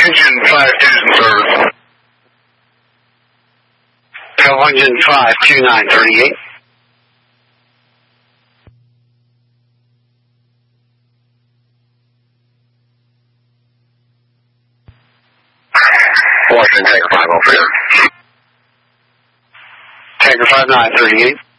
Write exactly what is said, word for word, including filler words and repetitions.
Engine five two's in service. Go engine five two nine thirty-eight. Washington, Tanker five oh three. Tanker five nine thirty-eight.